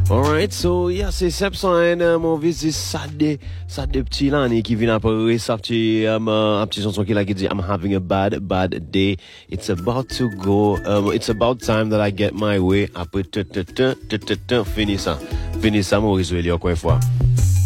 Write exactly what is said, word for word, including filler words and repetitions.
Alright, so yeah, c'est Sepson, uh, mon visit ça de ça de petit là qui vient après ça petit um uh, un petit chanson qui là qui dit I'm having a bad bad day. It's about to go. Um, it's about time that I get my way. Après t t t t t fini ça. Fini ça Maurice Welly encore une fois.